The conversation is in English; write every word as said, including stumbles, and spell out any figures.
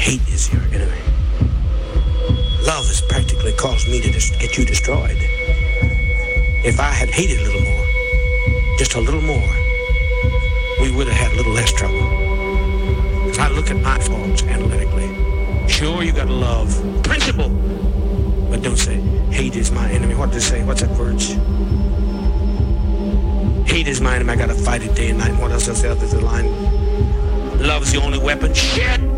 hate is your enemy. Love has practically caused me to dis- get you destroyed. If I had hated a little more, just a little more, we would have had a little less trouble. Because I look at my faults analytically. Sure, you gotta love principle, but don't say, hate is my enemy. What does it say? What's that verse? Hate is my enemy. I gotta fight it day and night. And what else is the other line? Love is the only weapon. Shit!